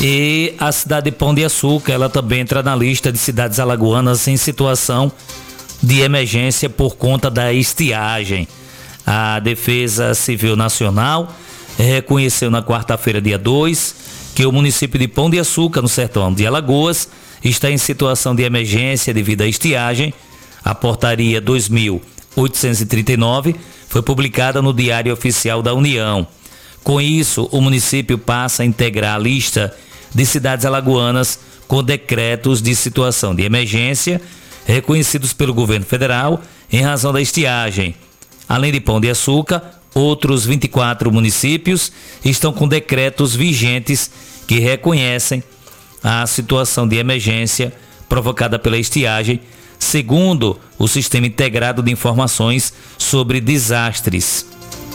E a cidade de Pão de Açúcar, ela também entra na lista de cidades alagoanas em situação de emergência por conta da estiagem. A Defesa Civil Nacional reconheceu na quarta-feira, dia 2, que o município de Pão de Açúcar, no sertão de Alagoas, está em situação de emergência devido à estiagem. A portaria 2839 foi publicada no Diário Oficial da União. Com isso, o município passa a integrar a lista de cidades alagoanas com decretos de situação de emergência reconhecidos pelo governo federal em razão da estiagem. Além de Pão de Açúcar, outros 24 municípios estão com decretos vigentes que reconhecem a situação de emergência provocada pela estiagem, segundo o Sistema Integrado de Informações sobre Desastres.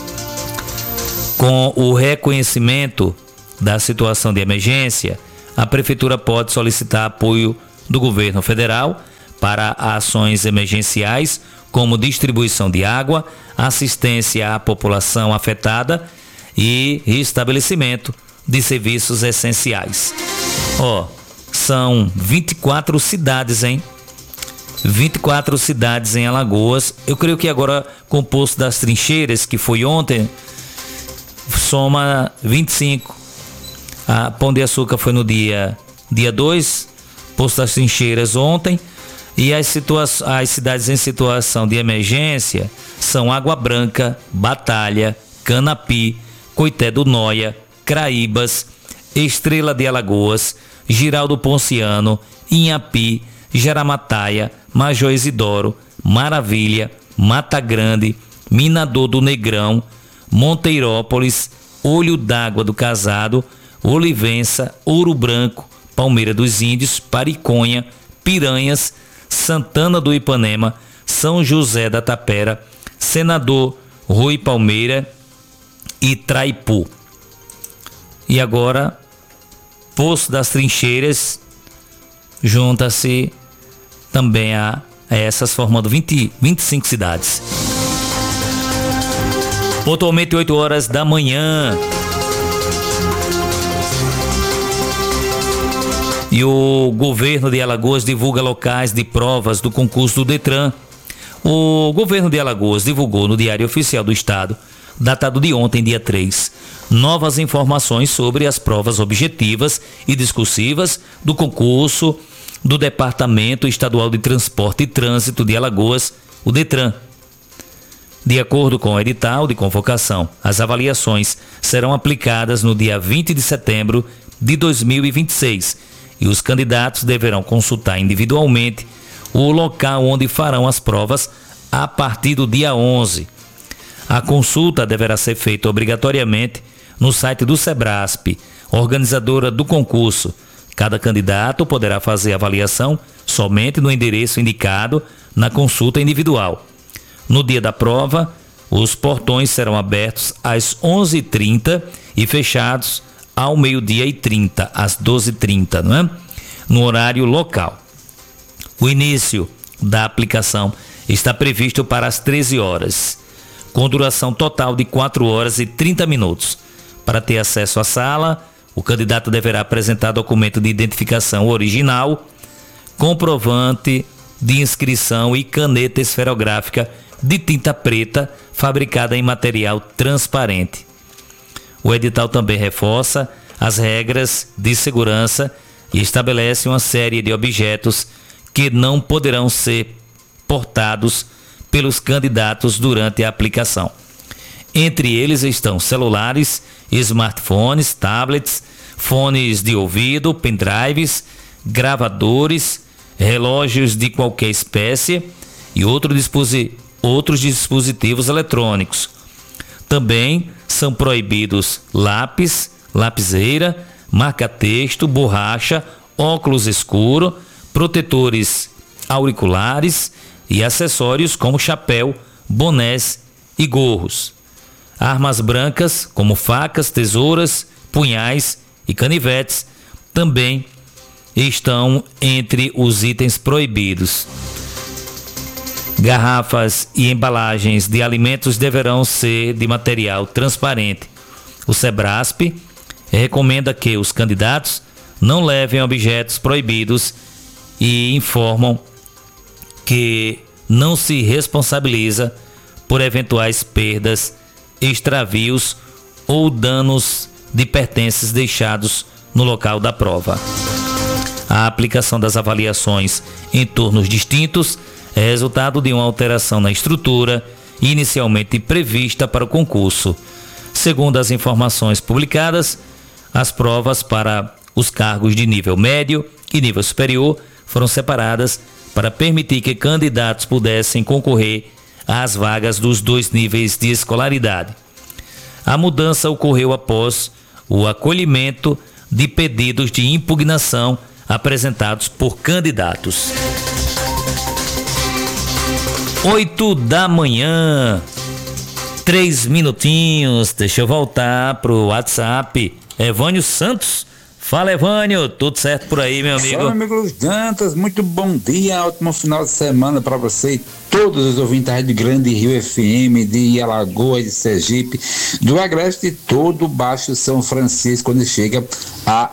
Com o reconhecimento da situação de emergência, a Prefeitura pode solicitar apoio do governo federal para ações emergenciais, como distribuição de água, assistência à população afetada e estabelecimento de serviços essenciais. São 24 cidades, 24 cidades em Alagoas. Eu creio que agora, com o Poço das Trincheiras, que foi ontem, soma 25. A Pão de Açúcar foi no dia 2, Poço das Trincheiras ontem. E as cidades em situação de emergência são Água Branca, Batalha, Canapi, Coité do Noia, Craíbas, Estrela de Alagoas, Giraldo Ponciano, Inhapi, Jaramataia, Major Isidoro, Maravilha, Mata Grande, Minador do Negrão, Monteirópolis, Olho d'Água do Casado, Olivença, Ouro Branco, Palmeira dos Índios, Pariconha, Piranhas, Santana do Ipanema, São José da Tapera, Senador Rui Palmeira e Traipu. E agora, Poço das Trincheiras junta-se também a essas, formando 25 cidades. Pontualmente 8 horas da manhã. E o governo de Alagoas divulga locais de provas do concurso do Detran. O governo de Alagoas divulgou no Diário Oficial do Estado, datado de ontem, dia 3, novas informações sobre as provas objetivas e discursivas do concurso do Departamento Estadual de Transporte e Trânsito de Alagoas, o Detran. De acordo com o edital de convocação, as avaliações serão aplicadas no dia 20 de setembro de 2026 e os candidatos deverão consultar individualmente o local onde farão as provas a partir do dia 11. A consulta deverá ser feita obrigatoriamente no site do Sebrasp, organizadora do concurso. Cada candidato poderá fazer a avaliação somente no endereço indicado na consulta individual. No dia da prova, os portões serão abertos às 11h30 e fechados ao 12h30, às 12h30, não é? No horário local. O início da aplicação está previsto para as 13 horas, com duração total de 4 horas e 30 minutos. Para ter acesso à sala, o candidato deverá apresentar documento de identificação original, comprovante de inscrição e caneta esferográfica de tinta preta fabricada em material transparente. O edital também reforça as regras de segurança e estabelece uma série de objetos que não poderão ser portados pelos candidatos durante a aplicação. Entre eles estão celulares, smartphones, tablets, fones de ouvido, pendrives, gravadores, relógios de qualquer espécie e outros dispositivos eletrônicos. Também são proibidos lápis, lapiseira, marca-texto, borracha, óculos escuro, protetores auriculares e acessórios como chapéu, bonés e gorros. Armas brancas como facas, tesouras, punhais e canivetes também estão entre os itens proibidos. Garrafas e embalagens de alimentos deverão ser de material transparente. O Sebrasp recomenda que os candidatos não levem objetos proibidos e informam que não se responsabiliza por eventuais perdas, extravios ou danos de pertences deixados no local da prova. A aplicação das avaliações em turnos distintos é resultado de uma alteração na estrutura inicialmente prevista para o concurso. Segundo as informações publicadas, as provas para os cargos de nível médio e nível superior foram separadas para permitir que candidatos pudessem concorrer às vagas dos 2 níveis de escolaridade. A mudança ocorreu após o acolhimento de pedidos de impugnação apresentados por candidatos. 8 da manhã, 3 minutinhos. Deixa eu voltar pro WhatsApp. Evânio Santos. Fala, Evânio, tudo certo por aí, meu amigo? Fala, amigo Luiz Dantas, muito bom dia, ótimo final de semana para você e todos os ouvintes da Rede Grande Rio FM, de Alagoas, de Sergipe, do Agreste e todo o Baixo São Francisco, quando chega a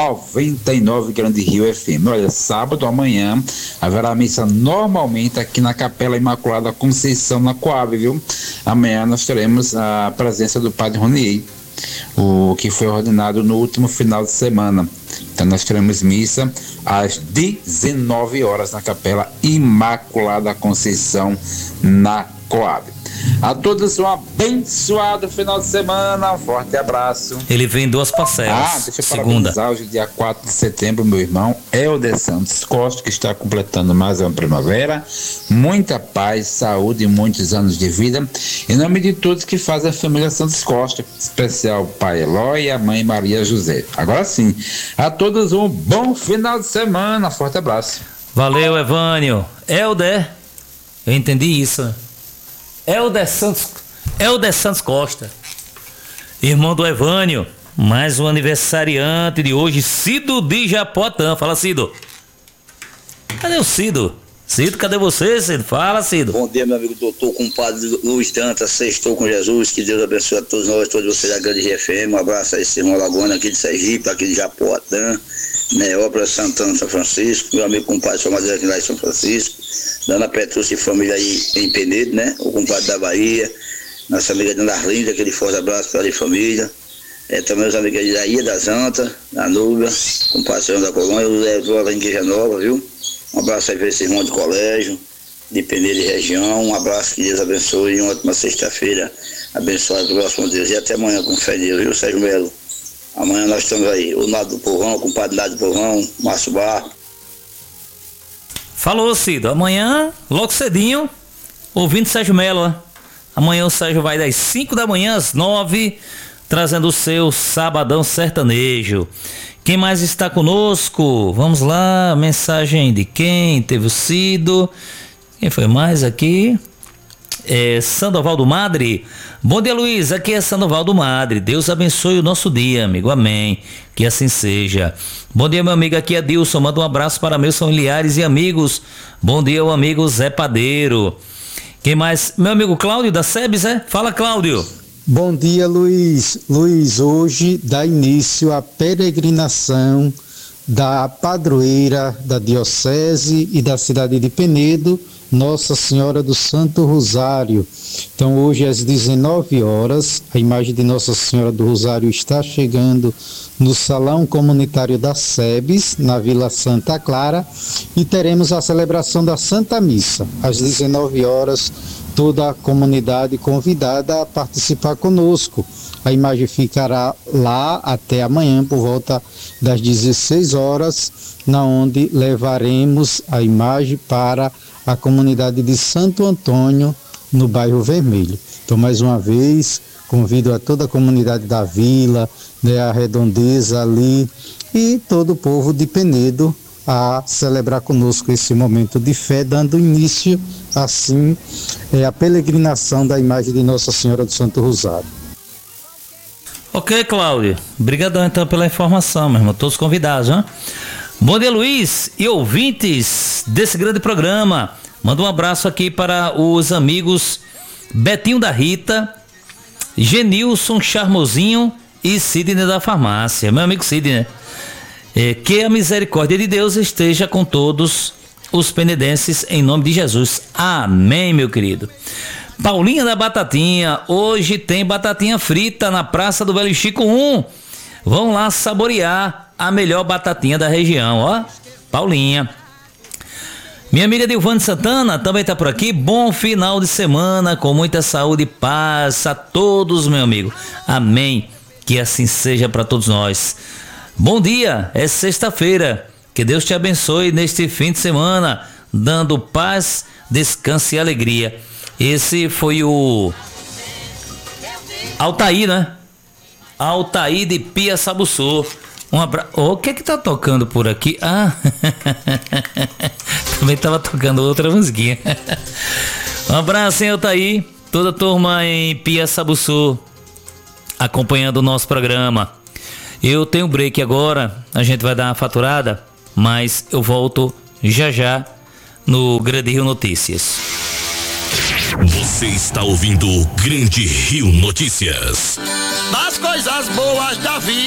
99 Grande Rio FM. Olha, sábado, amanhã, haverá missa normalmente aqui na Capela Imaculada Conceição, na Coab, viu? Amanhã nós teremos a presença do Padre Ronier, o que foi ordenado no último final de semana. Então nós teremos missa às 19 horas na Capela Imaculada Conceição, na Coab. A todos um abençoado final de semana, um forte abraço. Ele vem em 2 parcelas. Deixa eu segunda. parabenizar hoje, dia 4 de setembro, meu irmão Helder Santos Costa, que está completando mais uma primavera. Muita paz, saúde e muitos anos de vida. Em nome de todos que fazem a família Santos Costa, especial o pai Eloy e a mãe Maria José. Agora sim, a todos um bom final de semana, forte abraço. Valeu, Evânio. Helder, eu entendi isso. Helder Santos Costa, irmão do Evânio, mais um aniversariante de hoje, Cido de Japotã. Fala, Cido. Cadê o Cido? Cido, cadê você, Cido? Fala, Cido. Bom dia, meu amigo doutor, compadre Luiz Dantas, sextou com Jesus, que Deus abençoe a todos nós, todos vocês da Grande RFM. Um abraço a esse irmão Lagoana aqui de Sergipe, aqui de Japotã, Neópolis, Santana, São Francisco, meu amigo compadre São Madeira aqui lá em São Francisco, Dona Petrúcia e família aí em Penedo, né? O compadre da Bahia, nossa amiga Dona Arlinda, aquele forte abraço para a família. Também os amigos aí da Ilha da Santa, da Núbia, compadre Senhor da Colônia, o Zé lá em Igreja Nova, viu? Um abraço aí para esse irmão de colégio, de Penedo e região. Um abraço, que Deus abençoe e uma ótima sexta-feira abençoada pelo próximo Deus. E até amanhã com fé em Deus, viu, Sérgio Melo? Amanhã nós estamos aí, o Nado do Povão, o compadre Nado do Povão, Márcio Barro. Falou, Cido. Amanhã, logo cedinho, ouvindo Sérgio Melo, ó. Amanhã o Sérgio vai das 5 da manhã às 9, trazendo o seu Sabadão Sertanejo. Quem mais está conosco? Vamos lá, mensagem de quem? Teve o Cido. Quem foi mais aqui? Sandoval do Madre. Bom dia, Luiz, aqui é Sandoval do Madre. Deus abençoe o nosso dia, amigo, amém, que assim seja. Bom dia, meu amigo, aqui é Dilson, manda um abraço para meus familiares e amigos. Bom dia, o amigo Zé Padeiro. Quem mais? Meu amigo Cláudio da SEBS, Fala, Cláudio. Bom dia, Luiz. Luiz, hoje dá início a peregrinação da padroeira da Diocese e da cidade de Penedo, Nossa Senhora do Santo Rosário. Então hoje às 19 horas, a imagem de Nossa Senhora do Rosário está chegando no Salão Comunitário da SEBS, na Vila Santa Clara, e teremos a celebração da Santa Missa. Às 19 horas, toda a comunidade convidada a participar conosco. A imagem ficará lá até amanhã, por volta das 16 horas, na onde levaremos a imagem para a comunidade de Santo Antônio, no bairro Vermelho. Então, mais uma vez, convido a toda a comunidade da vila, a redondeza ali e todo o povo de Penedo a celebrar conosco esse momento de fé, dando início, assim, à peregrinação da imagem de Nossa Senhora do Santo Rosário. Ok, Cláudio. Obrigadão, então, pela informação, meu irmão. Todos convidados, hein? Bom dia, Luiz e ouvintes desse grande programa. Manda um abraço aqui para os amigos Betinho da Rita, Genilson Charmosinho e Sidney da Farmácia. Meu amigo Sidney, Que a misericórdia de Deus esteja com todos os penedenses, em nome de Jesus. Amém, meu querido. Paulinha da Batatinha, hoje tem batatinha frita na Praça do Velho Chico 1. Vão lá saborear a melhor batatinha da região, ó. Paulinha. Minha amiga Dilvane Santana também tá por aqui. Bom final de semana, com muita saúde e paz a todos, meu amigo. Amém. Que assim seja para todos nós. Bom dia, é sexta-feira. Que Deus te abençoe neste fim de semana, dando paz, descanso e alegria. Esse foi o Altair, né? Altair de Piaçabuçu. Um abraço. O que é que tá tocando por aqui? Ah, também tava tocando outra musiquinha. Um abraço, hein, Altair. Toda a turma em Piaçabuçu acompanhando o nosso programa. Eu tenho break agora, a gente vai dar uma faturada, mas eu volto já já no Grande Rio Notícias. Você está ouvindo o Grande Rio Notícias. Das coisas boas da vida.